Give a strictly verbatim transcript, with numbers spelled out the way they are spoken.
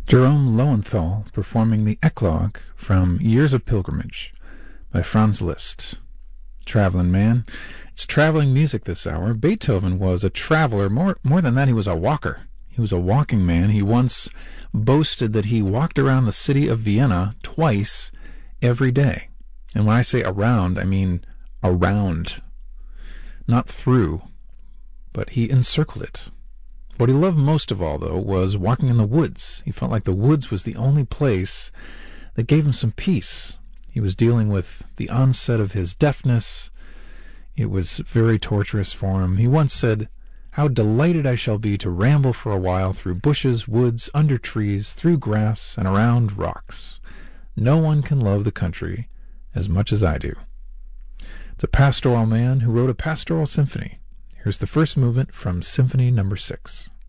Jerome Lowenthal performing the Eclogue from Years of Pilgrimage by Franz Liszt. Traveling Man. It's traveling music this hour. Beethoven was a traveler. More, more than that, he was a walker. He was a walking man. He once boasted that he walked around the city of Vienna twice every day. And when I say around, I mean around. Not through, but he encircled it. What he loved most of all, though, was walking in the woods. He felt like the woods was the only place that gave him some peace. He was dealing with the onset of his deafness. It was very torturous for him. He once said, "How delighted I shall be to ramble for a while through bushes, woods, under trees, through grass, and around rocks. No one can love the country as much as I do." It's a pastoral man who wrote a pastoral symphony. Here's the first movement from Symphony Number Six.